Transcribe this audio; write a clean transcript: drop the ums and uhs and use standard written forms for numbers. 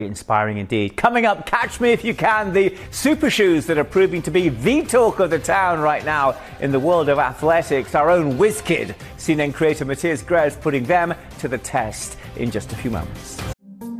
Inspiring indeed. Coming up, catch me if you can, the super shoes that are proving to be the talk of the town right now in the world of athletics. Our own whiz kid, CNN creator Matthias Grez, putting them to the test in just a few moments.